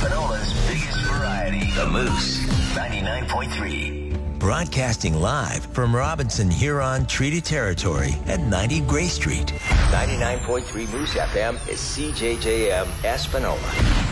Espanola's biggest variety. The Moose, 99.3. Broadcasting live from Robinson Huron Treaty Territory at 90 Gray Street. 99.3 Moose FM is CJJM Espanola.